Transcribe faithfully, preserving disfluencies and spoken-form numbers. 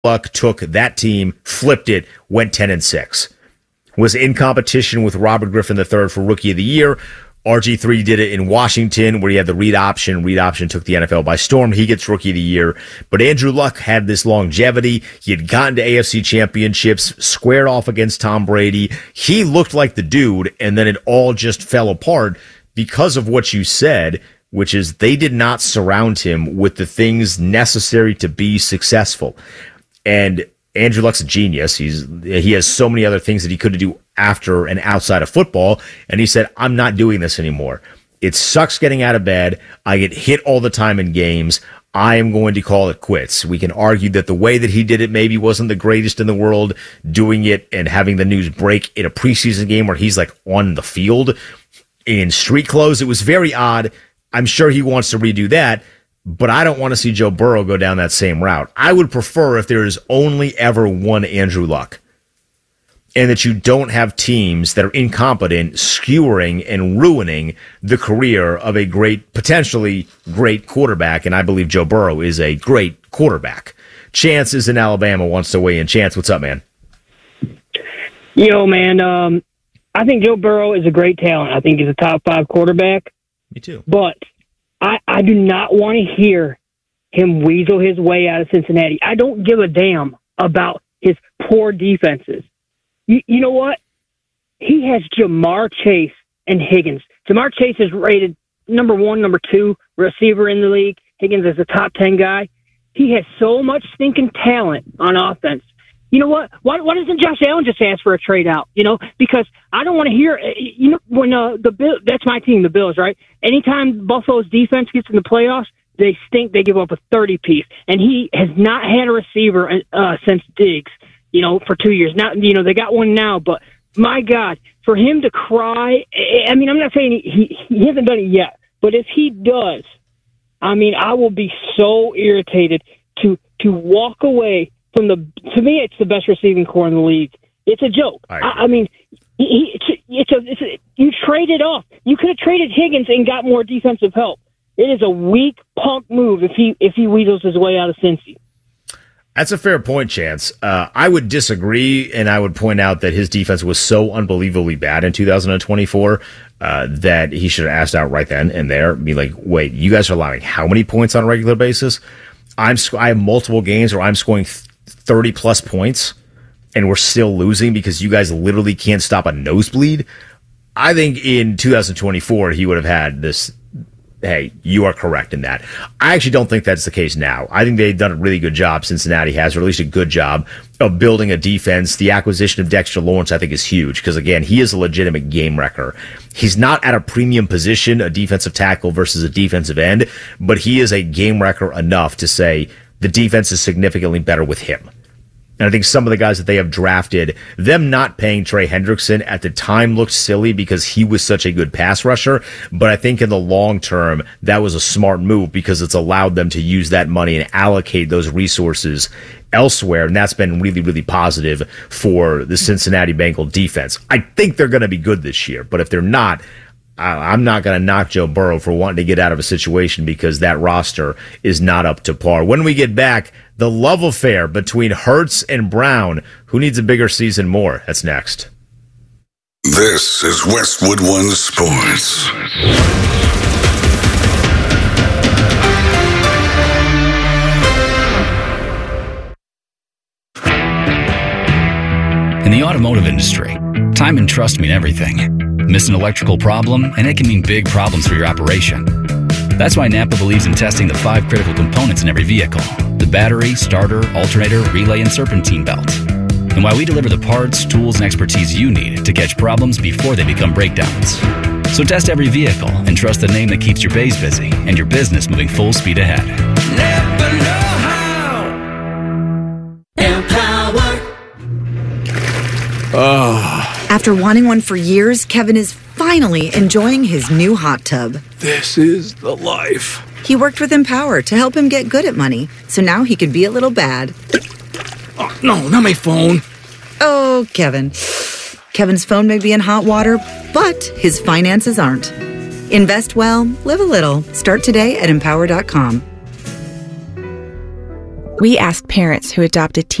Luck took that team, flipped it, went ten and six. Was in competition with Robert Griffin the third for Rookie of the Year. R G three did it in Washington, where he had the read option. Read option took the N F L by storm. He gets Rookie of the Year. But Andrew Luck had this longevity. He had gotten to A F C championships, squared off against Tom Brady. He looked like the dude, and then it all just fell apart because of what you said, which is they did not surround him with the things necessary to be successful. And Andrew Luck's a genius. He's he has so many other things that he could do after and outside of football. And he said, I'm not doing this anymore. It sucks getting out of bed. I get hit all the time in games. I am going to call it quits. We can argue that the way that he did it maybe wasn't the greatest in the world, doing it and having the news break in a preseason game where he's like on the field in street clothes. It was very odd. I'm sure he wants to redo that. But I don't want to see Joe Burrow go down that same route. I would prefer if there is only ever one Andrew Luck, and that you don't have teams that are incompetent skewering and ruining the career of a great, potentially great quarterback. And I believe Joe Burrow is a great quarterback. Chance is in Alabama, wants to weigh in. Chance, what's up, man? Yo, man, um, I think Joe Burrow is a great talent. I think he's a top five quarterback. Me too. But I, I do not want to hear him weasel his way out of Cincinnati. I don't give a damn about his poor defenses. You, you know what? He has Jamar Chase and Higgins. Jamar Chase is rated number one, number two receiver in the league. Higgins is a top ten guy. He has so much stinking talent on offense. You know what? Why, why doesn't Josh Allen just ask for a trade out? You know, because I don't want to hear, you know, when uh, the Bill, that's my team, the Bills, right? Anytime Buffalo's defense gets in the playoffs, they stink. They give up a thirty piece. And he has not had a receiver uh, since Diggs, you know, for two years. Now, you know, they got one now, but my God, for him to cry, I mean, I'm not saying he, he, he hasn't done it yet, but if he does, I mean, I will be so irritated to to walk away from the, to me, it's the best receiving core in the league. It's a joke. I, I mean, he, it's, it's, a, it's a, you traded off. You could have traded Higgins and got more defensive help. It is a weak punk move if he if he weasels his way out of Cincy. That's a fair point, Chance. Uh, I would disagree, and I would point out that his defense was so unbelievably bad in two thousand twenty-four uh, that he should have asked out right then and there. Be like, wait, you guys are allowing how many points on a regular basis? I'm I have multiple games where I'm scoring thirty plus points, and we're still losing because you guys literally can't stop a nosebleed. I think in two thousand twenty-four he would have had this. Hey, you are correct in that. I actually don't think that's the case now. I think they've done a really good job, Cincinnati has, or at least a good job, of building a defense. The acquisition of Dexter Lawrence, I think, is huge because, again, he is a legitimate game wrecker. He's not at a premium position, a defensive tackle versus a defensive end, but he is a game wrecker enough to say the defense is significantly better with him. And I think some of the guys that they have drafted, them not paying Trey Hendrickson at the time looked silly because he was such a good pass rusher. But I think in the long term, that was a smart move because it's allowed them to use that money and allocate those resources elsewhere. And that's been really, really positive for the Cincinnati Bengal defense. I think they're going to be good this year. But if they're not, I'm not going to knock Joe Burrow for wanting to get out of a situation because that roster is not up to par. When we get back, the love affair between Hurts and Brown. Who needs a bigger season more? That's next. This is Westwood One Sports. In the automotive industry, time and trust mean everything. Miss an electrical problem, and it can mean big problems for your operation. That's why Napa believes in testing the five critical components in every vehicle: the battery, starter, alternator, relay, and serpentine belt. And why we deliver the parts, tools, and expertise you need to catch problems before they become breakdowns. So test every vehicle and trust the name that keeps your bays busy and your business moving full speed ahead. Napa know-how. Empower. Oh. After wanting one for years, Kevin is finally enjoying his new hot tub. This is the life. He worked with Empower to help him get good at money, so now he can be a little bad. Oh, no, not my phone. Oh, Kevin. Kevin's phone may be in hot water, but his finances aren't. Invest well, live a little. Start today at empower dot com. We asked parents who adopted